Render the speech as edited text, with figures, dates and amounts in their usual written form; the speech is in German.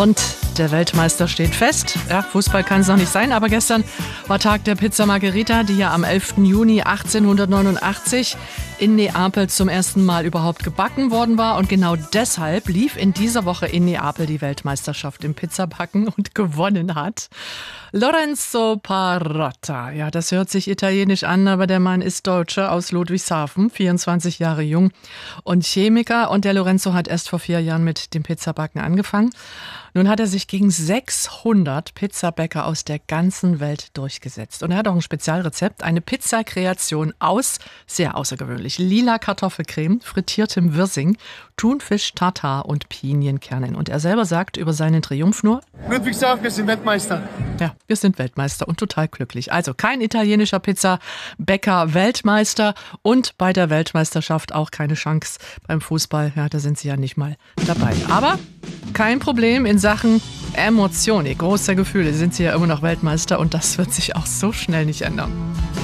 Und der Weltmeister steht fest. Ja, Fußball kann es noch nicht sein, aber gestern war Tag der Pizza Margherita, die ja am 11. Juni 1889 in Neapel zum ersten Mal überhaupt gebacken worden war. Und genau deshalb lief in dieser Woche in Neapel die Weltmeisterschaft im Pizzabacken und gewonnen hat Lorenzo Parotta. Ja, das hört sich italienisch an, aber der Mann ist Deutscher aus Ludwigshafen, 24 Jahre jung und Chemiker. Und der Lorenzo hat erst vor 4 Jahren mit dem Pizzabacken angefangen. Nun hat er sich gegen 600 Pizzabäcker aus der ganzen Welt durchgesetzt. Und er hat auch ein Spezialrezept, eine Pizzakreation aus, sehr außergewöhnlich, lila Kartoffelcreme, frittiertem Wirsing, Thunfisch, Tartar und Pinienkernen. Und er selber sagt über seinen Triumph nur: Ludwigshafen, wir sind Weltmeister. Ja, wir sind Weltmeister und total glücklich. Also kein italienischer Pizzabäcker Weltmeister und bei der Weltmeisterschaft auch keine Chance beim Fußball. Ja, da sind sie ja nicht mal dabei. Aber kein Problem in Sachen Emotionen, großer Gefühle sind sie ja immer noch Weltmeister und das wird sich auch so schnell nicht ändern.